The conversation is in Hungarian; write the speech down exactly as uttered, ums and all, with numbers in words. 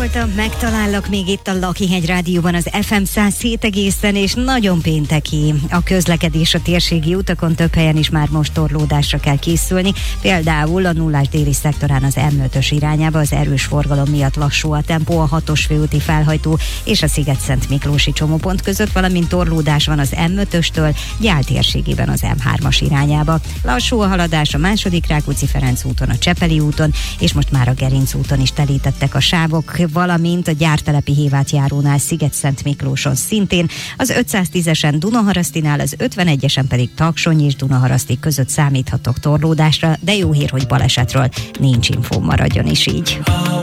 voltam, megtalállak még itt a Lakihegy Rádióban, az ef em száz hét egészen, és nagyon pénteki a közlekedés a térségi utakon, több helyen is már most torlódásra kell készülni. Például a nullás déli szektorán az em ötös irányába az erős forgalom miatt lassú a tempó a hatos főúti felhajtó és a Sziget-Szent Miklósi csomópont között, valamint torlódás van az em ötöstől Gyál térségében az em hármas irányába. Lassú a haladás a második Rákóczi-Ferenc úton, a Csepeli úton, és most már a Gerinc úton is telítettek a sávok, valamint a Gyártelepi Hévátjárónál Sziget-Szent Miklóson szintén, az ötszáztízesen Dunaharasztinál, az ötvenegyesen pedig Taksony és Dunaharaszti között számíthatok torlódásra, de jó hír, hogy balesetről nincs infó, maradjon is így.